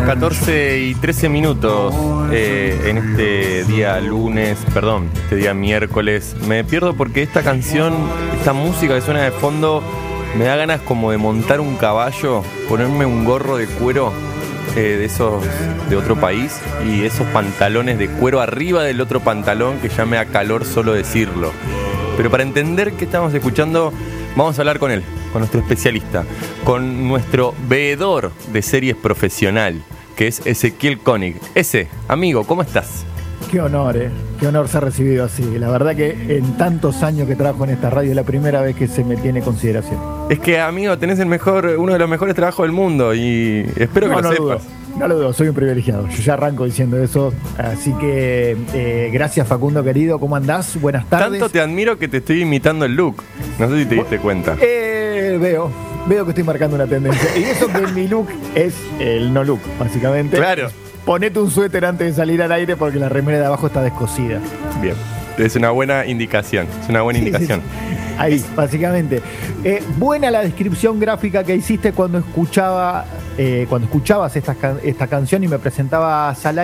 14:13 en este día este día miércoles. Me pierdo porque esta canción, esta música que suena de fondo, me da ganas como de montar un caballo, ponerme un gorro de cuero de esos de otro país y esos pantalones de cuero arriba del otro pantalón que ya me da calor solo decirlo. Pero para entender qué estamos escuchando, vamos a hablar con él, con nuestro especialista, con nuestro veedor de series profesional, que es Ezequiel Koenig. Amigo, ¿cómo estás? Qué honor, qué honor ser recibido así. La verdad que en tantos años que trabajo en esta radio es la primera vez que se me tiene consideración. Es que, amigo, tenés uno de los mejores trabajos del mundo y espero que lo sepas. No lo dudo, soy un privilegiado. Yo ya arranco diciendo eso. Así que gracias, Facundo querido. ¿Cómo andás? Buenas tardes. Tanto te admiro que te estoy imitando el look. No sé si te diste cuenta. Veo que estoy marcando una tendencia. Y eso que mi look es el no look, básicamente. Claro. Ponete un suéter antes de salir al aire porque la remera de abajo está descosida. Bien. Es una buena indicación. Sí. Ahí, básicamente. Buena la descripción gráfica que hiciste cuando escuchabas esta canción y me presentabas al